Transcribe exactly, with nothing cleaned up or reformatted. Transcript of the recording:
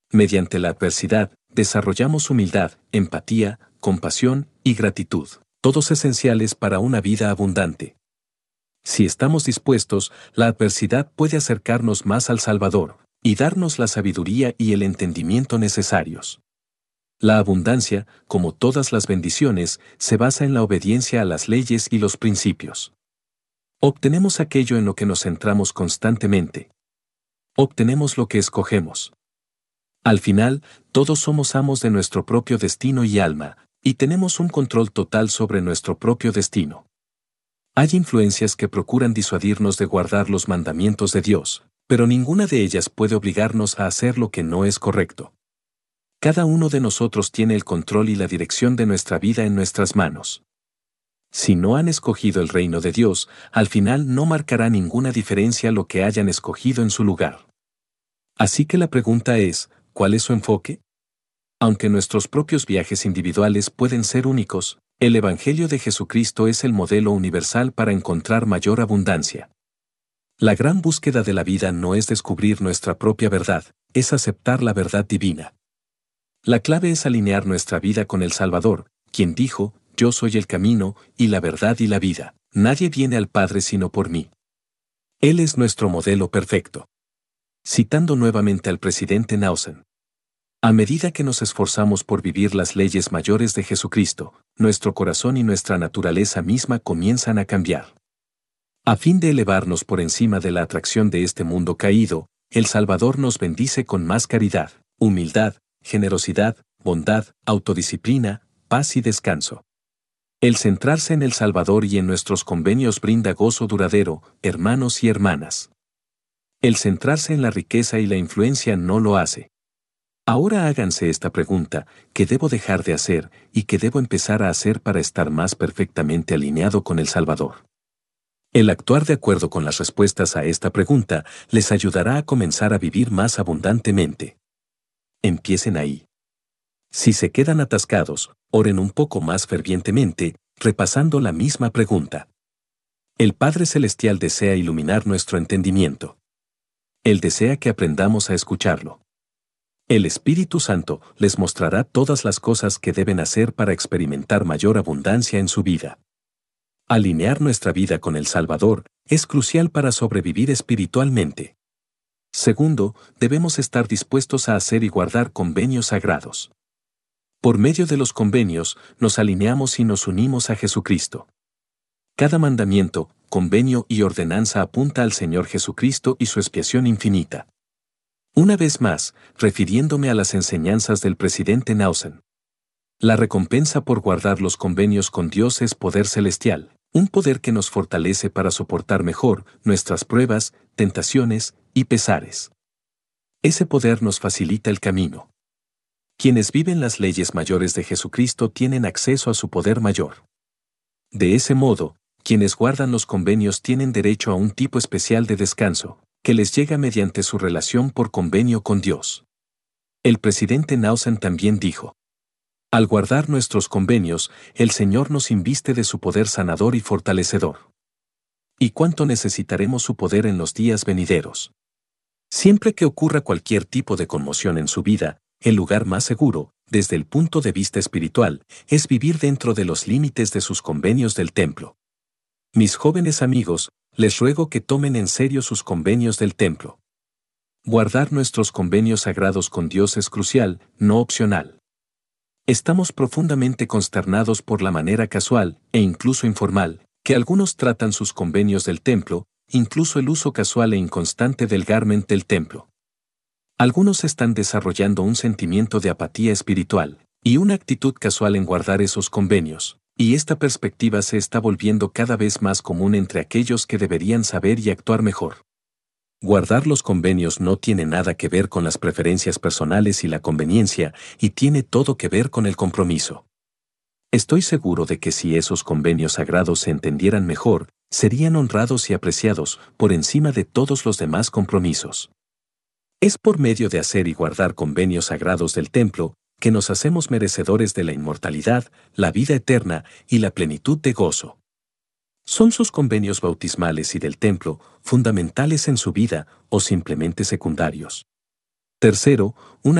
Mediante la adversidad, desarrollamos humildad, empatía, compasión y gratitud, todos esenciales para una vida abundante. Si estamos dispuestos, la adversidad puede acercarnos más al Salvador y darnos la sabiduría y el entendimiento necesarios. La abundancia, como todas las bendiciones, se basa en la obediencia a las leyes y los principios. Obtenemos aquello en lo que nos centramos constantemente. Obtenemos lo que escogemos. Al final, todos somos amos de nuestro propio destino y alma, y tenemos un control total sobre nuestro propio destino. Hay influencias que procuran disuadirnos de guardar los mandamientos de Dios, pero ninguna de ellas puede obligarnos a hacer lo que no es correcto. Cada uno de nosotros tiene el control y la dirección de nuestra vida en nuestras manos. Si no han escogido el reino de Dios, al final no marcará ninguna diferencia lo que hayan escogido en su lugar. Así que la pregunta es, ¿cuál es su enfoque? Aunque nuestros propios viajes individuales pueden ser únicos, el Evangelio de Jesucristo es el modelo universal para encontrar mayor abundancia. La gran búsqueda de la vida no es descubrir nuestra propia verdad, es aceptar la verdad divina. La clave es alinear nuestra vida con el Salvador, quien dijo, «Yo soy el camino, y la verdad y la vida. Nadie viene al Padre sino por mí». Él es nuestro modelo perfecto. Citando nuevamente al presidente Nelson. A medida que nos esforzamos por vivir las leyes mayores de Jesucristo, nuestro corazón y nuestra naturaleza misma comienzan a cambiar. A fin de elevarnos por encima de la atracción de este mundo caído, el Salvador nos bendice con más caridad, humildad, generosidad, bondad, autodisciplina, paz y descanso. El centrarse en el Salvador y en nuestros convenios brinda gozo duradero, hermanos y hermanas. El centrarse en la riqueza y la influencia no lo hace. Ahora háganse esta pregunta, ¿qué debo dejar de hacer y qué debo empezar a hacer para estar más perfectamente alineado con el Salvador? El actuar de acuerdo con las respuestas a esta pregunta les ayudará a comenzar a vivir más abundantemente. Empiecen ahí. Si se quedan atascados, oren un poco más fervientemente, repasando la misma pregunta. El Padre Celestial desea iluminar nuestro entendimiento. Él desea que aprendamos a escucharlo. El Espíritu Santo les mostrará todas las cosas que deben hacer para experimentar mayor abundancia en su vida. Alinear nuestra vida con el Salvador es crucial para sobrevivir espiritualmente. Segundo, debemos estar dispuestos a hacer y guardar convenios sagrados. Por medio de los convenios, nos alineamos y nos unimos a Jesucristo. Cada mandamiento, convenio y ordenanza apunta al Señor Jesucristo y su expiación infinita. Una vez más, refiriéndome a las enseñanzas del presidente Nelson. La recompensa por guardar los convenios con Dios es poder celestial, un poder que nos fortalece para soportar mejor nuestras pruebas, tentaciones y pesares. Ese poder nos facilita el camino. Quienes viven las leyes mayores de Jesucristo tienen acceso a su poder mayor. De ese modo, quienes guardan los convenios tienen derecho a un tipo especial de descanso, que les llega mediante su relación por convenio con Dios. El presidente Nelson también dijo: al guardar nuestros convenios, el Señor nos inviste de su poder sanador y fortalecedor. ¿Y cuánto necesitaremos su poder en los días venideros? Siempre que ocurra cualquier tipo de conmoción en su vida, el lugar más seguro, desde el punto de vista espiritual, es vivir dentro de los límites de sus convenios del templo. Mis jóvenes amigos, les ruego que tomen en serio sus convenios del templo. Guardar nuestros convenios sagrados con Dios es crucial, no opcional. Estamos profundamente consternados por la manera casual, e incluso informal, que algunos tratan sus convenios del templo, incluso el uso casual e inconstante del garment del templo. Algunos están desarrollando un sentimiento de apatía espiritual, y una actitud casual en guardar esos convenios, y esta perspectiva se está volviendo cada vez más común entre aquellos que deberían saber y actuar mejor. Guardar los convenios no tiene nada que ver con las preferencias personales y la conveniencia, y tiene todo que ver con el compromiso. Estoy seguro de que si esos convenios sagrados se entendieran mejor, serían honrados y apreciados por encima de todos los demás compromisos. Es por medio de hacer y guardar convenios sagrados del templo que nos hacemos merecedores de la inmortalidad, la vida eterna y la plenitud de gozo. ¿Son sus convenios bautismales y del templo fundamentales en su vida o simplemente secundarios? Tercero, una